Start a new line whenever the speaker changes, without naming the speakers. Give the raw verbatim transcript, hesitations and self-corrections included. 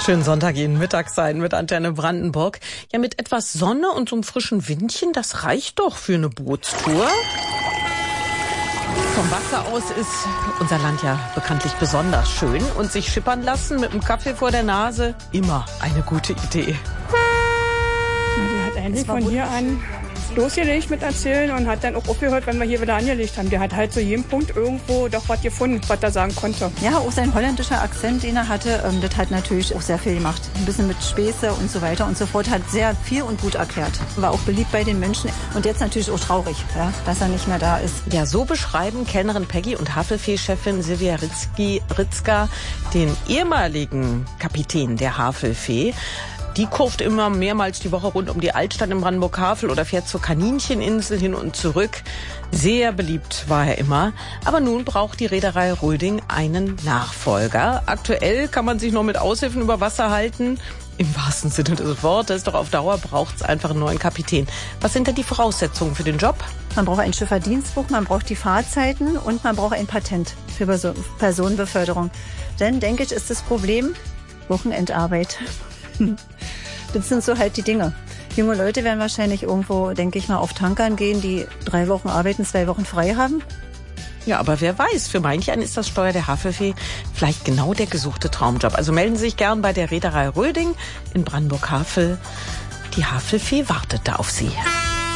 Schönen Sonntag Ihnen, Mittagssein mit Antenne Brandenburg. Ja, mit etwas Sonne und so einem frischen Windchen, das reicht doch für eine Bootstour. Vom Wasser aus ist unser Land ja bekanntlich besonders schön. Und sich schippern lassen mit einem Kaffee vor der Nase, immer eine gute Idee.
Die hat eigentlich von hier an losgelegt mit Erzählen und hat dann auch aufgehört, wenn wir hier wieder angelegt haben. Der hat halt zu jedem Punkt irgendwo doch was gefunden, was er sagen konnte.
Ja, auch sein holländischer Akzent, den er hatte, ähm, das hat natürlich auch sehr viel gemacht. Ein bisschen mit Späße und so weiter und so fort. Hat sehr viel und gut erklärt. War auch beliebt bei den Menschen. Und jetzt natürlich auch traurig, ja, dass er nicht mehr da ist.
Ja, so beschreiben Kellnerin Peggy und Havelfee-Chefin Silvia Ritzki, Ritzka den ehemaligen Kapitän der Havelfee. Die kurft immer mehrmals die Woche rund um die Altstadt in Brandenburg-Havel oder fährt zur Kanincheninsel hin und zurück. Sehr beliebt war er immer. Aber nun braucht die Reederei Röding einen Nachfolger. Aktuell kann man sich noch mit Aushilfen über Wasser halten. Im wahrsten Sinne des Wortes. Doch auf Dauer braucht es einfach einen neuen Kapitän. Was sind denn die Voraussetzungen für den Job?
Man braucht ein Schifferdienstbuch, man braucht die Fahrzeiten und man braucht ein Patent für Personenbeförderung. Denn, denke ich, ist das Problem Wochenendarbeit. Das sind so halt die Dinge. Junge Leute werden wahrscheinlich irgendwo, denke ich mal, auf Tankern gehen, die drei Wochen arbeiten, zwei Wochen frei haben.
Ja, aber wer weiß, für manch einen ist das Steuer der Havelfee vielleicht genau der gesuchte Traumjob. Also melden Sie sich gern bei der Reederei Röding in Brandenburg-Havel. Die Havelfee wartet da auf Sie.